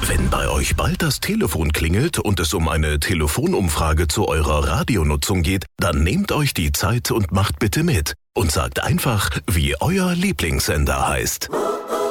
Wenn bei euch bald das Telefon klingelt und es um eine Telefonumfrage zu eurer Radionutzung geht, dann nehmt euch die Zeit und macht bitte mit. Und sagt einfach, wie euer Lieblingssender heißt.